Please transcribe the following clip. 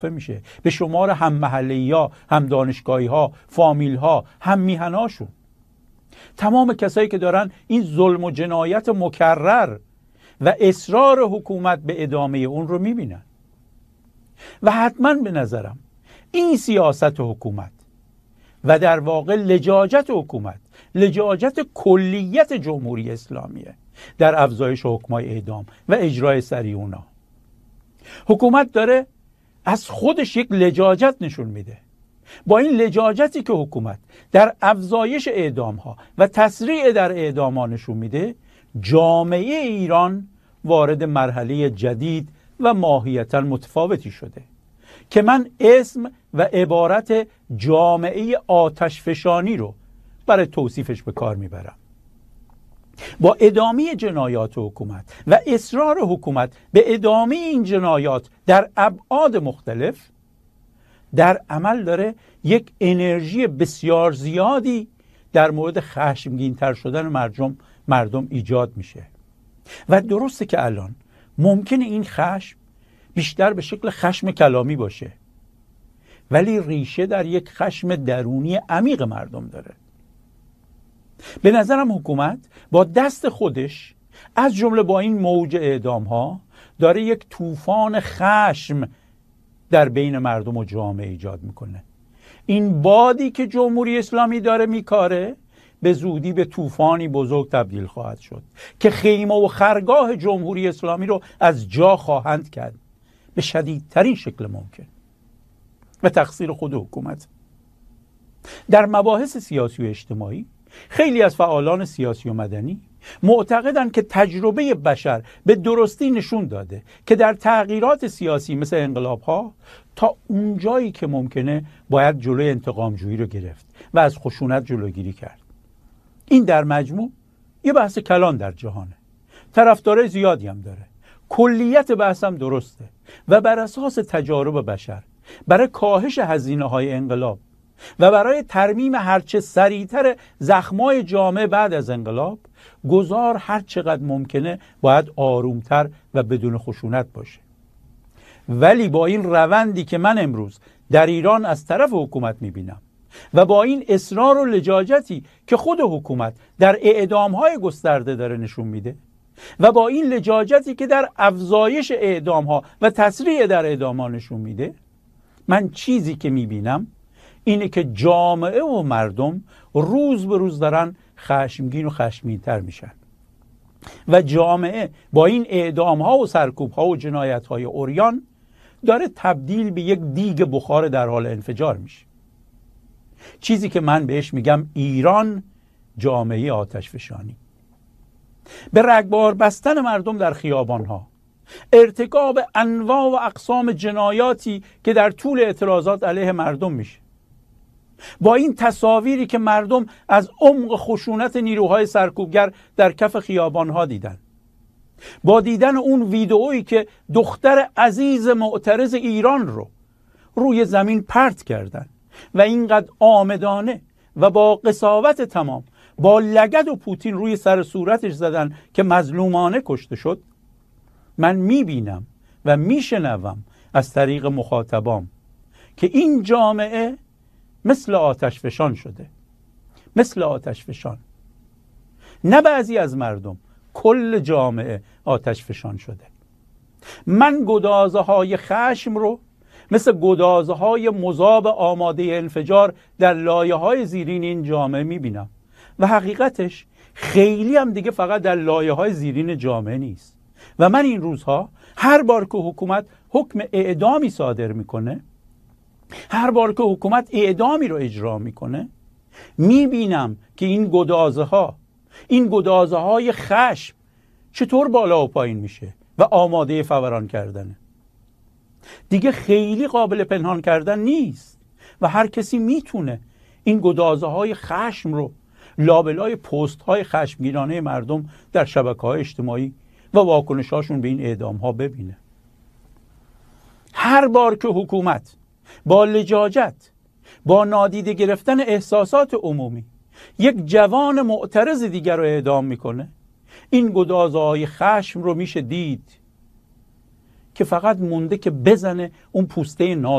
میشه به شمار هم محلی‌ها، هم دانشگاهی‌ها، فامیل‌ها، هم میهناشون. تمام کسایی که دارن این ظلم و جنایت مکرر و اصرار حکومت به ادامه اون رو میبینن. و حتما به نظرم این سیاست حکومت و در واقع لجاجت حکومت، لجاجت کلیت جمهوری اسلامیه در افزایش حکمای اعدام و اجرای سریع اونا. حکومت داره از خودش یک لجاجت نشون میده. با این لجاجتی که حکومت در افزایش اعدام ها و تسریع در اعدام ها نشون میده، جامعه ایران وارد مرحله جدید و ماهیتاً متفاوتی شده که من اسم و عبارت جامعه آتشفشانی رو برای توصیفش به کار میبرم. با ادامه جنایات حکومت و اصرار حکومت به ادامه این جنایات در ابعاد مختلف، در عمل داره یک انرژی بسیار زیادی در مورد خشمگین‌تر شدن مردم ایجاد میشه. و درسته که الان ممکنه این خشم بیشتر به شکل خشم کلامی باشه، ولی ریشه در یک خشم درونی عمیق مردم داره. به نظرم حکومت با دست خودش از جمله با این موج اعدام ها داره یک طوفان خشم در بین مردم و جامعه ایجاد میکنه. این بادی که جمهوری اسلامی داره میکاره به زودی به طوفانی بزرگ تبدیل خواهد شد که خیمه و خرگاه جمهوری اسلامی رو از جا خواهند کرد به شدیدترین شکل ممکن. و تقصیر خود حکومت. در مباحث سیاسی و اجتماعی خیلی از فعالان سیاسی و مدنی معتقدند که تجربه بشر به درستی نشون داده که در تغییرات سیاسی مثل انقلاب‌ها تا اونجایی که ممکنه باید جلوی انتقام‌جویی رو گرفت و از خشونت جلوگیری کرد. این در مجموع یه بحث کلان در جهانه. طرفدارای زیادی هم داره. کلیت بحث هم درسته و بر اساس تجارب بشر برای کاهش هزینه‌های انقلاب و برای ترمیم هرچه سریعتر زخمای جامعه بعد از انقلاب، گذار هر چقدر ممکنه باید آرومتر و بدون خشونت باشه. ولی با این روندی که من امروز در ایران از طرف حکومت میبینم و با این اصرار و لجاجتی که خود حکومت در اعدام‌های گسترده داره نشون میده و با این لجاجتی که در افزایش اعدام‌ها و تسریع در اعدام‌ها نشون میده، من چیزی که میبینم اینه که جامعه و مردم روز به روز دارن خشمگین و خشمگین‌تر میشن و جامعه با این اعدام‌ها و سرکوب‌ها و جنایت‌های عریان داره تبدیل به یک دیگ بخار در حال انفجار میشه. چیزی که من بهش میگم ایران جامعه آتشفشانی. به رگبار بستن مردم در خیابان‌ها، ارتکاب انواع و اقسام جنایاتی که در طول اعتراضات علیه مردم میشه، با این تصاویری که مردم از عمق خشونت نیروهای سرکوبگر در کف خیابان‌ها دیدن، با دیدن اون ویدئویی که دختر عزیز معترض ایران رو روی زمین پرت کردن و اینقدر آمدانه و با قساوت تمام با لگد و پوتین روی سر صورتش زدن که مظلومانه کشته شد، من میبینم و میشنوم از طریق مخاطبام که این جامعه مثل آتشفشان شده. مثل آتشفشان. نه بعضی از مردم، کل جامعه آتشفشان شده. من گدازه های خشم رو مثل گدازه های مذاب آماده انفجار در لایه های زیرین این جامعه میبینم و حقیقتش خیلی هم دیگه فقط در لایه های زیرین جامعه نیست. و من این روزها هر بار که حکومت حکم اعدامی صادر میکنه، هر بار که حکومت اعدامی رو اجرا میکنه، میبینم که این گدازه های خشم چطور بالا و پایین میشه و آماده فوران کردنه. دیگه خیلی قابل پنهان کردن نیست و هر کسی میتونه این گدازه های خشم رو لابلای پست های خشمگینانه مردم در شبکه‌های اجتماعی و واکنش‌هاشون به این اعدام‌ها ببینه. هر بار که حکومت با لجاجت، با نادیده گرفتن احساسات عمومی یک جوان معترض دیگر رو اعدام میکنه، این گدازه‌های خشم رو میشه دید که فقط مونده که بزنه اون پوسته ناز